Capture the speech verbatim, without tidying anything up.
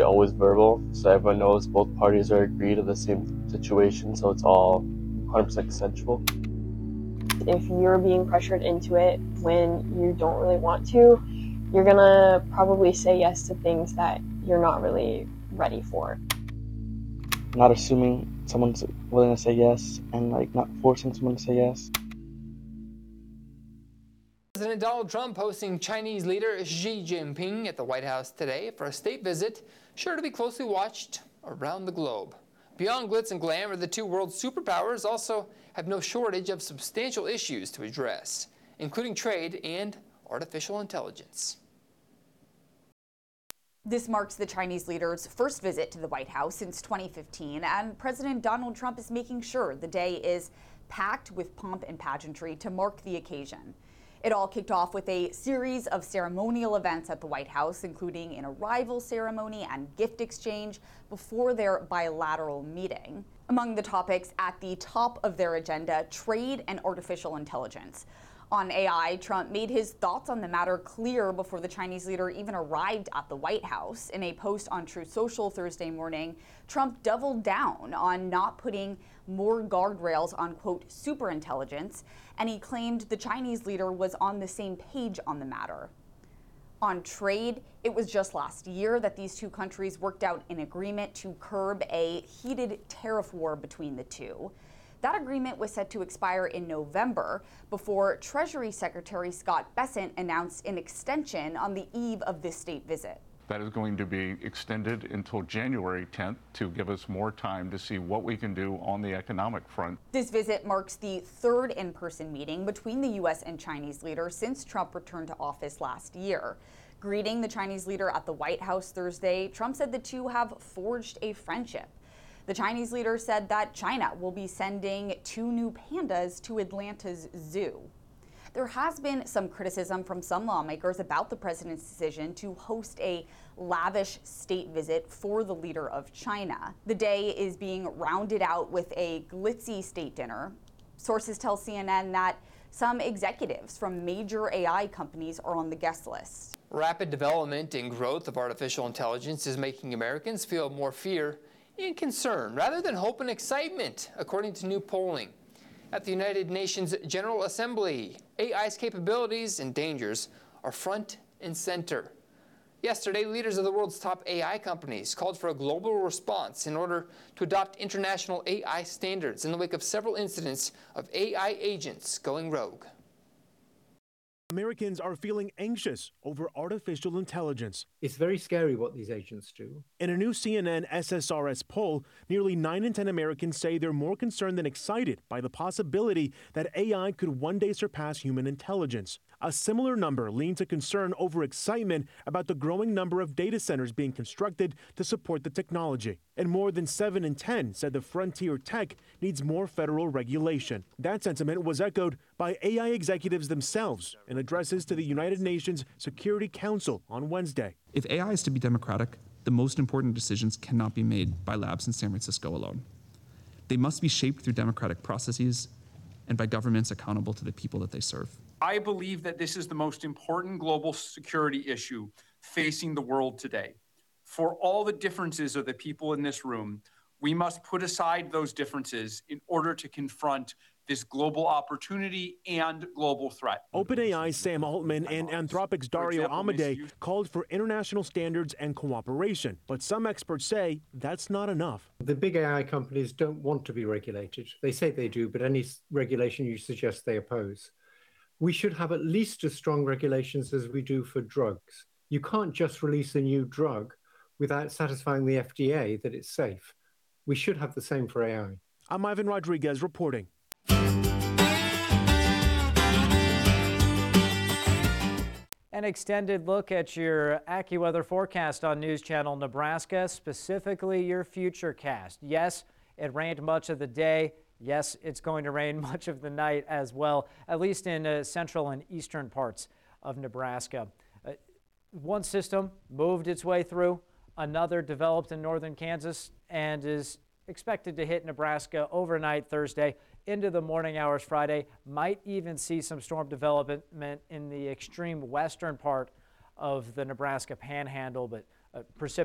always verbal, so everyone knows both parties are agreed to the same situation, so it's all one hundred percent consensual. If you're being pressured into it when you don't really want to, you're gonna probably say yes to things that you're not really ready for. Not assuming someone's willing to say yes and like not forcing someone to say yes. President Donald Trump hosting Chinese leader Xi Jinping at the White House today for a state visit sure to be closely watched around the globe. Beyond glitz and glamour, the two world superpowers also have no shortage of substantial issues to address, including trade and artificial intelligence. This marks the Chinese leader's first visit to the White House since twenty fifteen, and President Donald Trump is making sure the day is packed with pomp and pageantry to mark the occasion. It all kicked off with a series of ceremonial events at the White House, including an arrival ceremony and gift exchange before their bilateral meeting. Among the topics at the top of their agenda, trade and artificial intelligence. On A I, Trump made his thoughts on the matter clear before the Chinese leader even arrived at the White House. In a post on Truth Social Thursday morning, Trump doubled down on not putting more guardrails on, quote, superintelligence, and he claimed the Chinese leader was on the same page on the matter. On trade, it was just last year that these two countries worked out an agreement to curb a heated tariff war between the two. That agreement was set to expire in November before Treasury Secretary Scott Bessent announced an extension on the eve of this state visit. That is going to be extended until January tenth to give us more time to see what we can do on the economic front. This visit marks the third in-person meeting between the U S and Chinese leaders since Trump returned to office last year. Greeting the Chinese leader at the White House Thursday, Trump said the two have forged a friendship. The Chinese leader said that China will be sending two new pandas to Atlanta's zoo. There has been some criticism from some lawmakers about the president's decision to host a lavish state visit for the leader of China. The day is being rounded out with a glitzy state dinner. Sources tell C N N that some executives from major A I companies are on the guest list. Rapid development and growth of artificial intelligence is making Americans feel more fear and concern rather than hope and excitement, according to new polling. At the United Nations General Assembly, A I's capabilities and dangers are front and center. Yesterday, leaders of the world's top A I companies called for a global response in order to adopt international A I standards in the wake of several incidents of A I agents going rogue. Americans are feeling anxious over artificial intelligence. It's very scary what these agents do. In a new C N N S S R S poll, nearly nine in ten Americans say they're more concerned than excited by the possibility that A I could one day surpass human intelligence. A similar number lean to concern over excitement about the growing number of data centers being constructed to support the technology. And more than seven in ten said the frontier tech needs more federal regulation. That sentiment was echoed by A I executives themselves in addresses to the United Nations Security Council on Wednesday. If A I is to be democratic, the most important decisions cannot be made by labs in San Francisco alone. They must be shaped through democratic processes and by governments accountable to the people that they serve. I believe that this is the most important global security issue facing the world today. For all the differences of the people in this room, we must put aside those differences in order to confront this global opportunity and global threat. OpenAI's Sam Altman and Anthropic's Dario Amodei called for international standards and cooperation, but some experts say that's not enough. The big A I companies don't want to be regulated. They say they do, but any regulation you suggest they oppose. We should have at least as strong regulations as we do for drugs. You can't just release a new drug without satisfying the F D A that it's safe. We should have the same for A I. I'm Ivan Rodriguez reporting. An extended look at your AccuWeather forecast on News Channel Nebraska, specifically your Futurecast. Yes, it rained much of the day. Yes, it's going to rain much of the night as well, at least in uh, central and eastern parts of Nebraska. Uh, one system moved its way through, another developed in northern Kansas and is expected to hit Nebraska overnight Thursday into the morning hours Friday. Might even see some storm development in the extreme western part of the Nebraska Panhandle, but uh, precipitation